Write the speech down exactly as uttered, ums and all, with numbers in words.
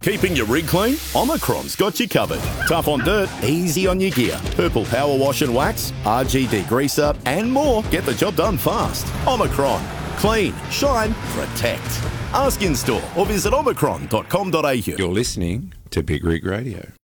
Keeping your rig clean? Omicron's got you covered. Tough on dirt, easy on your gear. Purple power wash and wax, R G degreaser, and more. Get the job done fast. Omicron. Clean, shine, protect. Ask in store or visit omicron dot com dot a u. You're listening to Big Rig Radio.